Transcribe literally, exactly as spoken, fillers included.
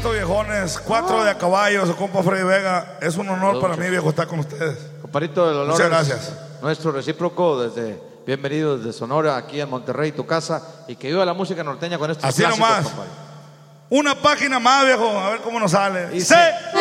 cuarto, viejones, cuatro de a caballo, su compa Freddy Vega. Es un honor para mí, viejo, estar con ustedes. Comparito, el honor. Muchas gracias. Nuestro recíproco, desde bienvenido desde Sonora, aquí en Monterrey, tu casa, y que viva la música norteña con estos Así clásicos, nomás. compadre. Una página más, viejo, a ver cómo nos sale. Y ¡Sí!